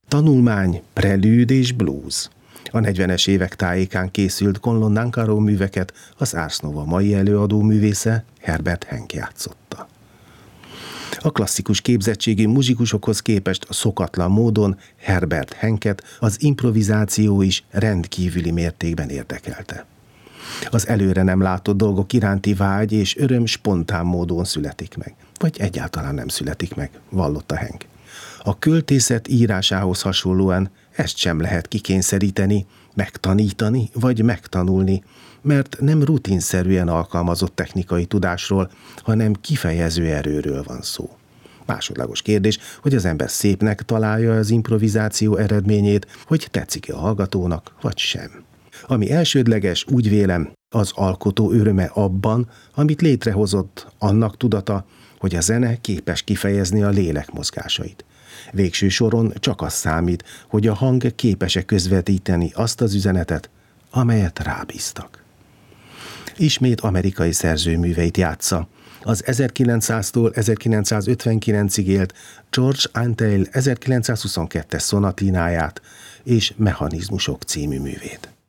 Tanulmány, prelűd és blues. A 40-es évek tájékán készült Conlon Nancaro műveket az Ars Nova mai előadó művésze Herbert Henk játszotta. A klasszikus képzettségű muzsikusokhoz képest szokatlan módon Herbert Henket az improvizáció is rendkívüli mértékben érdekelte. Az előre nem látott dolgok iránti vágy és öröm spontán módon születik meg, vagy egyáltalán nem születik meg, vallotta Henk. A költészet írásához hasonlóan ezt sem lehet kikényszeríteni, megtanítani vagy megtanulni, mert nem rutinszerűen alkalmazott technikai tudásról, hanem kifejező erőről van szó. Másodlagos kérdés, hogy az ember szépnek találja az improvizáció eredményét, hogy tetszik-e a hallgatónak, vagy sem. Ami elsődleges, úgy vélem, az alkotó öröme abban, amit létrehozott, annak tudata, hogy a zene képes kifejezni a lélek mozgásait. Végső soron csak az számít, hogy a hang képes-e közvetíteni azt az üzenetet, amelyet rábíztak. Ismét amerikai szerzőműveit játsza. Az 1900-tól 1959-ig élt George Antheil 1922-es szonatináját és Mechanizmusok című művét.